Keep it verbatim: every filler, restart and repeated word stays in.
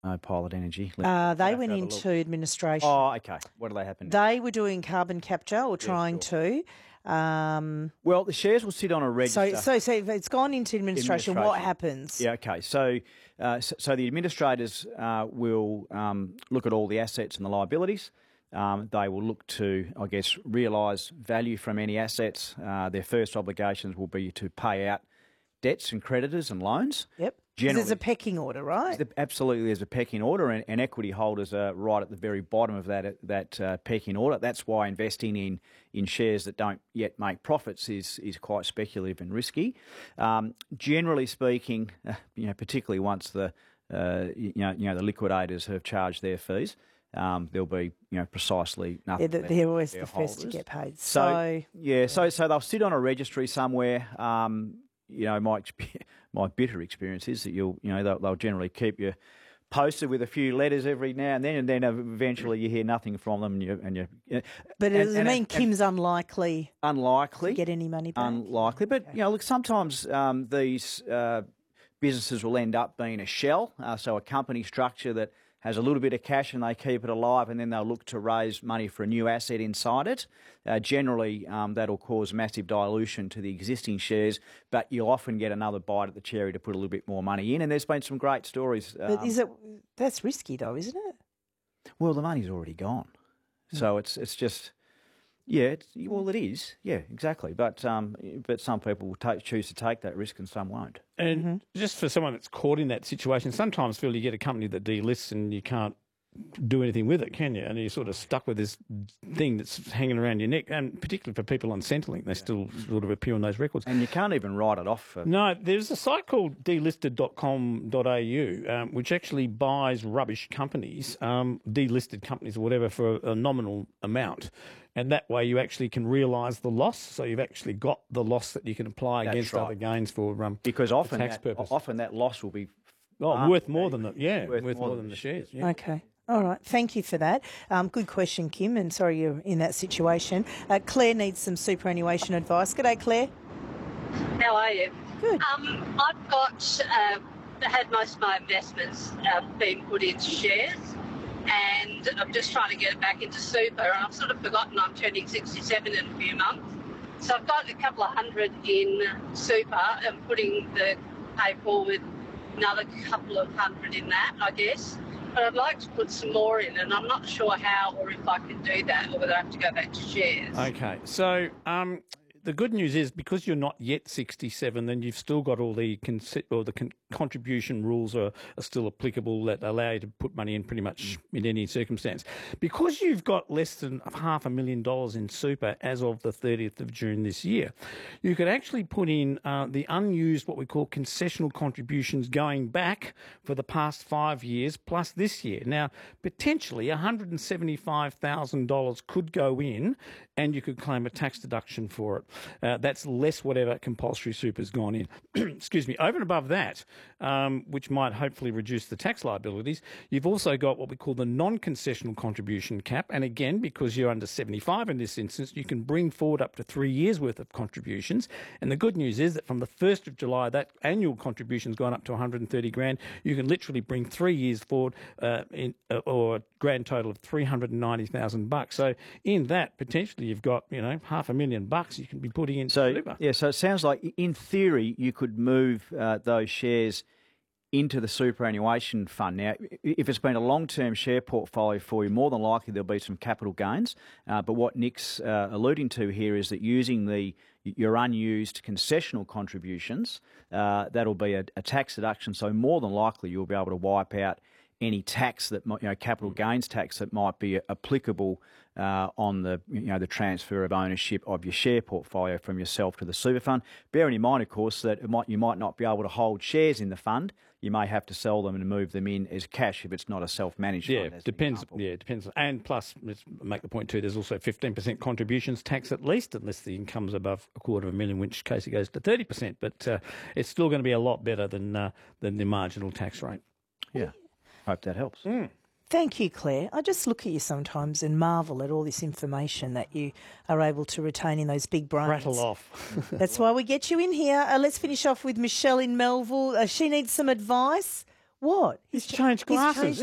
No, Pilot Energy. Let- Uh, they I'll have went to have a into look. administration. Oh, okay. What do they happen? They were doing carbon capture or trying to. Um, Well, the shares will sit on a register. so, so, so if it's gone into administration, what Administration. happens? Yeah, okay. So, uh, so, so the administrators uh, will um, look at all the assets and the liabilities. Um, they will look to, I guess, realise value from any assets. Uh, their first obligations will be to pay out debts and creditors and loans. Yep. 'Cause Generally, there's a pecking order, right? the- absolutely, there's a pecking order, and, and equity holders are right at the very bottom of that that uh, pecking order. That's why investing in in shares that don't yet make profits is is quite speculative and risky. Um, generally speaking, uh, you know, particularly once the uh, you know you know the liquidators have charged their fees, um, there'll be you know precisely nothing. They're, the, left they're for always their the first to holders. get paid. So, So, yeah, so so they'll sit on a registry somewhere. Um, you know, my exp- my bitter experience is that you'll you know they'll, they'll generally keep you posted with a few letters every now and then, and then eventually you hear nothing from them, and you and you. but and, does it and- mean and Kim's unlikely unlikely to get any money back? unlikely, but you know, look, sometimes um, these uh, businesses will end up being a shell, uh, so a company structure that has a little bit of cash and they keep it alive, and then they'll look to raise money for a new asset inside it. Uh, generally, um, that'll cause massive dilution to the existing shares, but you'll often get another bite at the cherry to put a little bit more money in. And there's been some great stories. But um, is it? That's risky, though, isn't it? Well, the money's already gone, so it's it's just. Yeah, it's, well, it is. Yeah, exactly. But um, but some people will take, choose to take that risk, and some won't. And Mm-hmm. just for someone that's caught in that situation, sometimes, Phil, you get a company that delists and you can't do anything with it, can you? And you're sort of stuck with this thing that's hanging around your neck. And particularly for people on Centrelink, they still sort of appear on those records. And you can't even write it off. For... No, there's a site called delisted dot com dot a u, um, which actually buys rubbish companies, um, delisted companies or whatever, for a, a nominal amount. And that way you actually can realise the loss. So you've actually got the loss that you can apply That's against right. other gains for um, Because often for tax that, purposes. often that loss will be Oh, far worth more more than the yeah, worth worth, more more than than the the shares. Yeah. Okay. All right. Thank you for that. Um, good question, Kim, and sorry you're in that situation. Uh, Claire needs some superannuation advice. G'day, Claire. How are you? Good. Um, I've got uh, had most of my investments uh, being put into shares, and I'm just trying to get it back into super. And I've sort of forgotten I'm turning sixty-seven in a few months, so I've got a couple of hundred in super and putting the pay forward another couple of hundred in that, I guess. But I'd like to put some more in, and I'm not sure how or if I can do that, or whether I have to go back to shares. Okay, so um, the good news is because you're not yet sixty-seven, then you've still got all the consi- or the con- contribution rules are, are still applicable that allow you to put money in pretty much in any circumstance. Because you've got less than half a million dollars in super as of the thirtieth of June this year, you could actually put in uh, the unused, what we call concessional contributions going back for the past five years plus this year. Now, potentially one hundred seventy-five thousand dollars could go in and you could claim a tax deduction for it. Uh, that's less whatever compulsory super's gone in. Excuse me. Over and above that, um, which might hopefully reduce the tax liabilities, you've also got what we call the non-concessional contribution cap. And again, because you're under seventy-five in this instance, you can bring forward up to three years' worth of contributions. And the good news is that from the first of July, that annual contribution's gone up to one hundred thirty grand. You can literally bring three years forward, uh, in, uh, or a grand total of three hundred ninety thousand bucks. So in that, potentially you've got, you know, half a million bucks you can be putting in So, super. yeah, so it sounds like, in theory, you could move uh, those shares into the superannuation fund. Now, if it's been a long-term share portfolio for you, more than likely there'll be some capital gains. Uh, but what Nick's uh, alluding to here is that using the your unused concessional contributions, uh, that'll be a, a tax deduction. So more than likely you'll be able to wipe out any tax that might, you know, capital gains tax that might be applicable uh, on the, you know, the transfer of ownership of your share portfolio from yourself to the super fund. Bearing in mind, of course, that it might, you might not be able to hold shares in the fund. You may have to sell them and move them in as cash if it's not a self-managed Yeah, fund. as an depends. example. Yeah, it depends. And plus, let's make the point too. There's also fifteen percent contributions tax at least, unless the income's above a quarter of a million, in which case it goes to thirty percent. But uh, it's still going to be a lot better than uh, than the marginal tax rate. Yeah, hope that helps. Mm. Thank you, Claire. I just look at you sometimes and marvel at all this information that you are able to retain in those big brains. Rattle off. That's why we get you in here. Uh, let's finish off with Michelle in Melville. Uh, she needs some advice. What? He's changed he's glasses. changed